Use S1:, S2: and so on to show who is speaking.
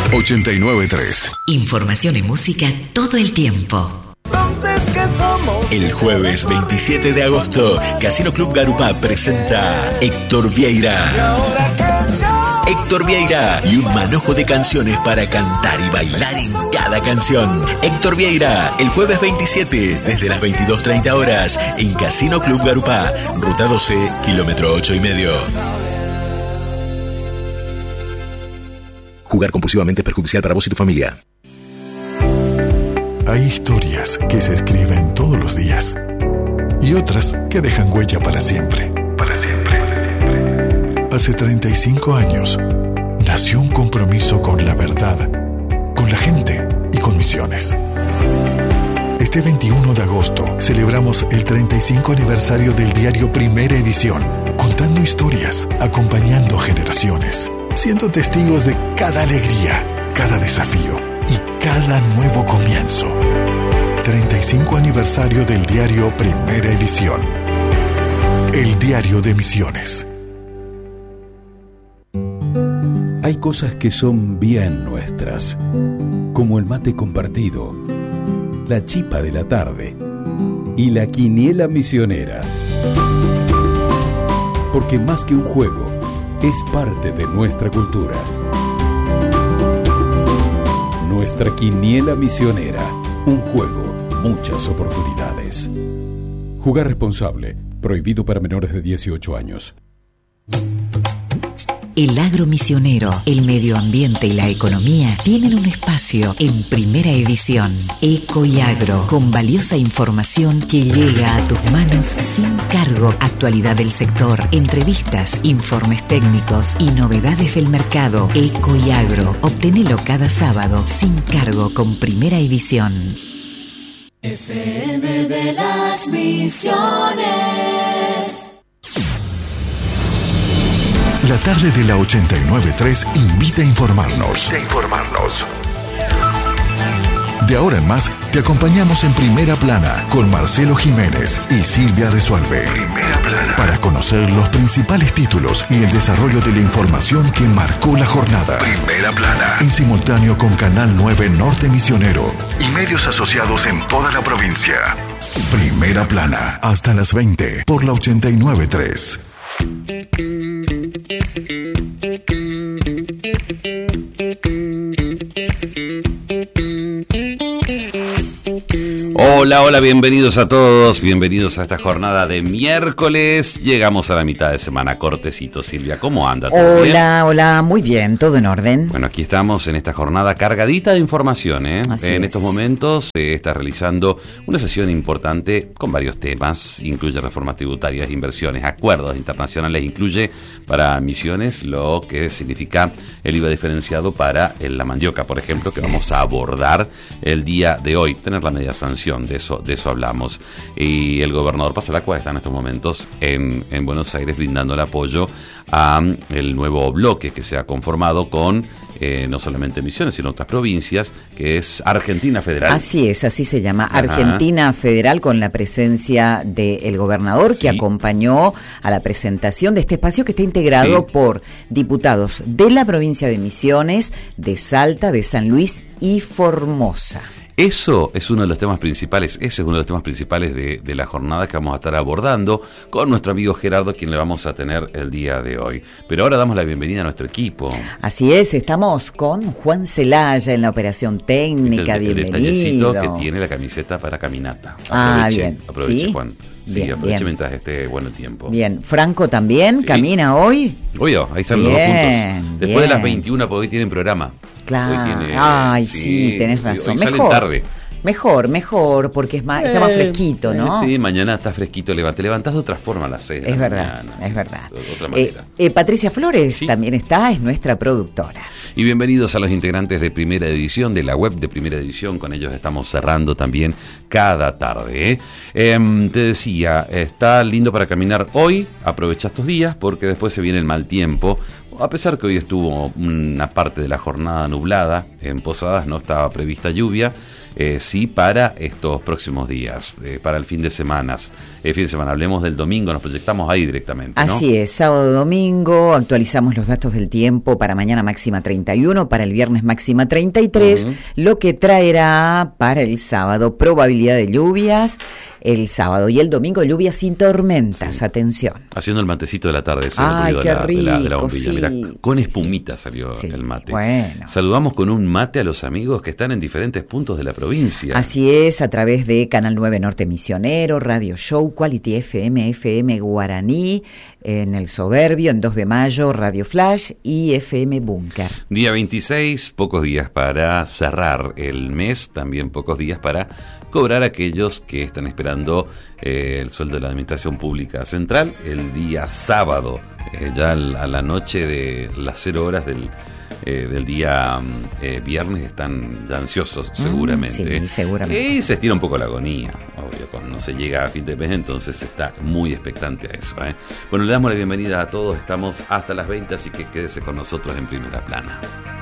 S1: 89.3.
S2: Información y música todo el tiempo.
S3: El jueves 27 de agosto, Casino Club Garupá presenta Héctor Vieira. Héctor Vieira y un manojo de canciones para cantar y bailar en cada canción. Héctor Vieira, el jueves 27, desde las 22:30 horas, en Casino Club Garupá, Ruta 12, kilómetro 8,5. Jugar compulsivamente es perjudicial para vos y tu familia.
S4: Hay historias que se escriben todos los días y otras que dejan huella para siempre. Para siempre. Hace 35 años nació un compromiso con la verdad, con la gente y con Misiones. Este 21 de agosto celebramos el 35 aniversario del diario Primera Edición, contando historias, acompañando generaciones, siendo testigos de cada alegría, cada desafío y cada nuevo comienzo. 35 aniversario del diario Primera Edición. El diario de Misiones.
S5: Hay cosas que son bien nuestras, como el mate compartido, la chipa de la tarde y la quiniela misionera. Porque más que un juego, es parte de nuestra cultura. Nuestra quiniela misionera, un juego, muchas oportunidades. Jugar responsable, prohibido para menores de 18 años.
S2: El agro misionero, el medio ambiente y la economía tienen un espacio en Primera Edición. Eco y Agro, con valiosa información que llega a tus manos sin cargo. Actualidad del sector, entrevistas, informes técnicos y novedades del mercado. Eco y Agro, obtenelo cada sábado sin cargo con Primera Edición.
S6: FM de las Misiones.
S4: La tarde de la 89.3 invita a informarnos. De ahora en más, te acompañamos en Primera Plana con Marcelo Jiménez y Silvia Resuelve. Primera Plana. Para conocer los principales títulos y el desarrollo de la información que marcó la jornada. Primera Plana. En simultáneo con Canal 9 Norte Misionero y medios asociados en toda la provincia. Primera Plana. Hasta las 20 por la 89.3.
S7: Hola, bienvenidos a todos, bienvenidos a esta jornada de miércoles. Llegamos a la mitad de semana, cortecito. Silvia, ¿cómo anda?
S8: ¿Todo bien? Hola, muy bien, todo en orden.
S7: Bueno, aquí estamos en esta jornada cargadita de información, En estos momentos se está realizando una sesión importante con varios temas, incluye reformas tributarias, inversiones, acuerdos internacionales, incluye para Misiones lo que significa el IVA diferenciado para la mandioca, por ejemplo, que vamos a abordar el día de hoy, tener la media sanción. De eso hablamos. Y el gobernador Pasalacua está en estos momentos en Buenos Aires brindando el apoyo a el nuevo bloque que se ha conformado con no solamente Misiones, sino otras provincias, que es Argentina Federal.
S8: Así es, así se llama, Argentina Federal, con la presencia del gobernador, que acompañó a la presentación de este espacio, que está integrado por diputados de la provincia de Misiones, de Salta, de San Luis y Formosa.
S7: Eso es uno de los temas principales, ese es uno de los temas principales de la jornada que vamos a estar abordando con nuestro amigo Gerardo, quien le vamos a tener el día de hoy. Pero ahora damos la bienvenida a nuestro equipo.
S8: Así es, estamos con Juan Celaya en la operación técnica,
S7: el
S8: bienvenido.
S7: Detallecito que tiene la camiseta para caminata. Aproveche, ¿sí? Juan. Sí, aproveche mientras esté bueno el tiempo.
S8: Bien, Franco también camina hoy.
S7: Obvio, ahí están los dos juntos. Después de las 21, porque hoy tienen programa.
S8: Claro. Sí, tenés razón.
S7: Hoy salen tarde.
S8: Mejor, porque está más fresquito, ¿no?
S7: Sí, mañana está fresquito, te levantás de otra forma a las 6 de la mañana.
S8: Es verdad.
S7: De otra manera.
S8: Patricia Flores también es nuestra productora.
S7: Y bienvenidos a los integrantes de Primera Edición, de la web de Primera Edición. Con ellos estamos cerrando también cada tarde. Te decía, está lindo para caminar hoy, aprovecha estos días, porque después se viene el mal tiempo. a pesar que hoy estuvo una parte de la jornada nublada, en Posadas no estaba prevista lluvia, sí para estos próximos días, para el fin de semana. Hablemos del domingo, nos proyectamos ahí directamente, ¿no?
S8: Así es, sábado, domingo, actualizamos los datos del tiempo para mañana máxima 31, para el viernes máxima 33, lo que traerá para el sábado probabilidad de lluvias, el sábado y el domingo lluvias sin tormentas, atención.
S7: Haciendo el matecito de la tarde, ese
S8: ruido
S7: qué
S8: rico,
S7: de la bombilla.
S8: Sí,
S7: mirá, con espumita salió el mate. Bueno. Saludamos con un mate a los amigos que están en diferentes puntos de la provincia.
S8: Así es, a través de Canal 9 Norte Misionero, Radio Show, Quality FM Guaraní, en El Soberbio, en 2 de mayo, Radio Flash y FM Búnker.
S7: Día 26, pocos días para cerrar el mes, también pocos días para cobrar a aquellos que están esperando el sueldo de la Administración Pública Central el día sábado, ya a la noche de las 0 horas del día viernes están ya ansiosos seguramente.
S8: Sí, seguramente.
S7: Y se estira un poco la agonía, obvio, cuando se llega a fin de mes, entonces se está muy expectante a eso. Bueno, le damos la bienvenida a todos, estamos hasta las 20, así que quédese con nosotros en Primera Plana.